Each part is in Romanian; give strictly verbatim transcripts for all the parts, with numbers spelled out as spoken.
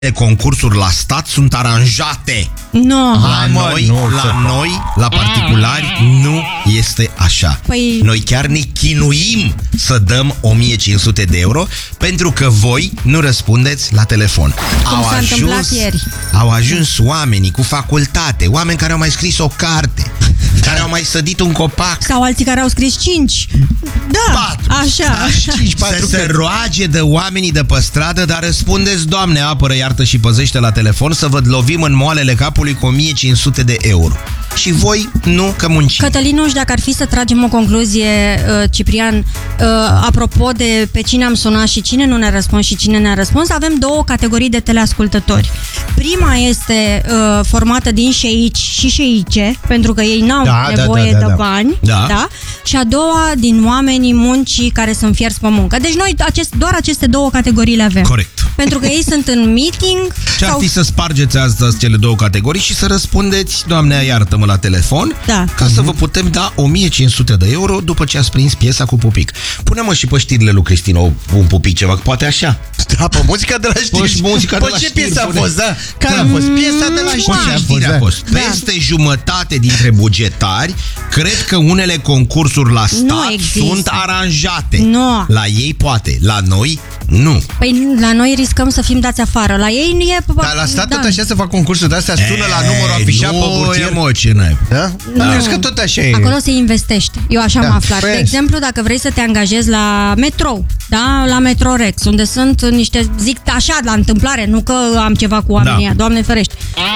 Concursuri la stat sunt aranjate. Nu. La Hai, mă, noi, nu, la să... noi, la particulari, nu este așa. Păi... Noi chiar ne chinuim să dăm o mie cinci sute de euro pentru că voi nu răspundeți la telefon. Cum au s-a ajuns, întâmplat ieri. Au ajuns oamenii cu facultate, oameni care au mai scris o carte, care au mai sădit un copac. Sau alții care au scris cinci. Da, patru, așa. cinci, patru, să se roage de oamenii de pe stradă, dar răspundeți, Doamne, apără, iartă și păzește la telefon să vă lovim în moalele capului cu o mie cinci sute de euro. Și voi nu, că munciți. Cătălin, nu știu dacă ar fi să tragem o concluzie, Ciprian, apropo de pe cine am sunat și cine nu ne-a răspuns și cine ne-a răspuns, avem două categorii de teleascultători. Prima este uh, formată din șeici și șeice, pentru că ei n-au da, nevoie da, da, da, de da. bani, da. Da? Și a doua din oamenii muncii care sunt fierți pe muncă. Deci noi acest, doar aceste două categorii le avem. Corect. Pentru că ei sunt în meeting. Ce ar sau... fi să spargeți astăzi cele două categorii și să răspundeți, Doamne, iartă-mă, la telefon, Da. ca să vă putem da o mie cinci sute de euro după ce ați prins piesa cu Pupic. Pune-mă și pe știrile lui Cristina un Pupic ceva, că poate așa. Da, pe muzica de la știri. Păi, muzica de Păi la ce știri, piesă a pune. fost, da? Care Da. a fost? Piesa de la Păi, știri. ce știri a fost? Da. Peste jumătate dintre bugetari cred că unele concursuri la stat există. sunt aranjate. Nu. La ei poate, la noi nu. Păi la noi riscăm să fim dați afară. La ei nu e... Dar la stat da. tot așa se fac concursuri de astea, sună la numărul afișat pe burtier. Nu, ce n-ai. Da? Nu. Crezi că tot așa e. Acolo se investește. Eu așa Da. am aflat. Păi, De exemplu, dacă vrei să te angajezi la metrou, da? La Metrorex, unde sunt niște, zic așa, la întâmplare, nu că am ceva cu oamenii, Da. Doamne ferește.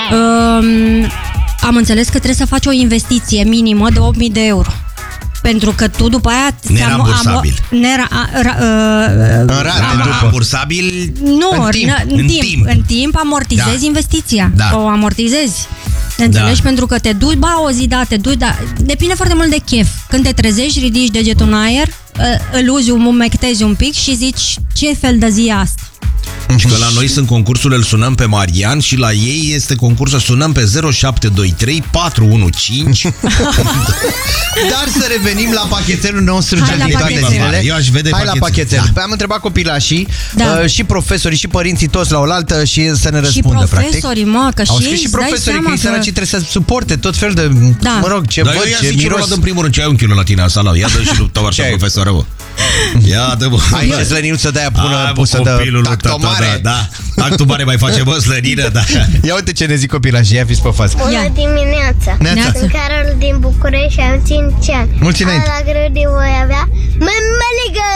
Um, am înțeles că trebuie să faci o investiție minimă de opt mii de euro. Pentru că tu după aia... Nerambursabil. Nera, a, ra, În rate după. Rambursabil nu, În timp. în, în, În timp, timp. în timp amortizezi Da. investiția. Da. O amortizezi. Te înțelegi? Da. Pentru că te duci, ba, o zi, da, te duci, da. Depinde foarte mult de chef. Când te trezești, ridici degetul în aer, îl uzi, umectezi un pic și zici ce fel de zi e asta. Și că la noi sunt concursurile, îl sunăm pe Marian și la ei este concursul, sunăm pe zero șapte doi trei patru unu cinci. Dar să revenim la pachetelul nostru Hai la de toate pachetel. zilele. Eu aș vede Hai la pachetel. pachetel. Da. Păi am întrebat copilașii, Da. uh, și profesorii, și părinții, toți la oaltă și să ne Și răspundă, practic. profesorii, mă, că Au și scris ei și îți dai profesorii că seama ei săraci că... trebuie să suporte tot fel de, Da. mă rog, ce Dar văd, eu ia ce zic celălalt miros. în primul rând, ce ai un kilo la tine asta, ia dă și lui tău așa, Ce ai? profesoră, bă. Ia dă, bă. Ai ce slăninuță de aia pună, Hai, bă, pusă de copilul lui tacto tata, mare. Da, da. Tactul mare mai face, bă, slănină, da. Ia uite ce ne zic copilașii, ia fiți pe față. Bună Ia. dimineața! Neața. Sunt Carol din București și am cinci ani. Mulți înainte. La greu de voi avea mămăligă!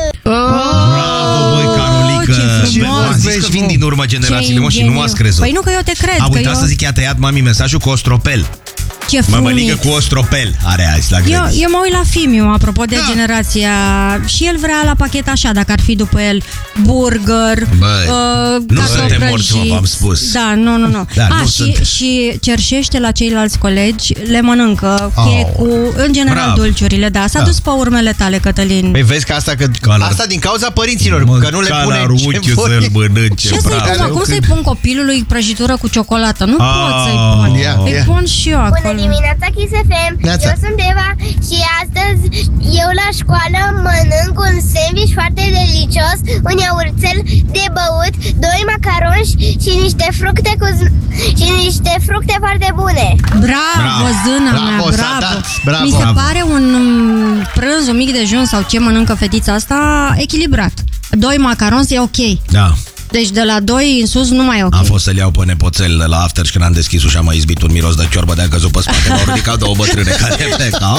Bravo, băi, Carolică. ce frumos. Am zis că vin din urmă generațiile, mă, și nu m-ați crezut. Păi nu, că eu te cred. A că uitat eu... să zic că i-a tăiat mami mesajul cu ostropel. Ce Mămăligă frumos. cu ostropel are azi la Eu, grădiniță. eu mă uit la Fimiu, apropo de Da. generația... Și el vrea la pachet așa, dacă ar fi după el burger, Băi, nu cartofi suntem morți, mă, prăjiți. v-am spus. Da, nu, nu, nu. Da, A, nu și, sunt. și cerșește la ceilalți colegi, le mănâncă, Oh. checul, în general Bravo. dulciurile, da. S-a Da. dus pe urmele tale, Cătălin. Păi vezi că asta, că, Calar- asta din cauza părinților, Mă, că nu le pune calaruchiu ce vor. să-l mănânce, Ce să-i bravo. pun? Cum să-i pun copilului prăjitură cu ciocolată? Nu Ah, pot să-i pun. ia, Îi ia. pun și eu Bună acolo. dimineața, Kiss F M! Neața. Eu sunt Eva și astăzi eu la școală mănânc un sandwich foarte delicios, un iaurțel de băut, doi macaroni și niște fructe cu z- și niște fructe foarte bune. Bravo, Bravo. zâna mea, Bravo, s-a bravo. dat. Bravo. Mi se Bravo. pare un um, prânz, un mic dejun sau ce mănâncă fetița asta, echilibrat. Doi macaroni e ok. Da. Deci de la doi în sus nu mai e ok. Am fost să-l iau pe nepoțel de la after și când am deschis ușa m-a izbit un miros de ciorbă de-a căzut pe spate. M-au ridicat două bătrâne care plecau.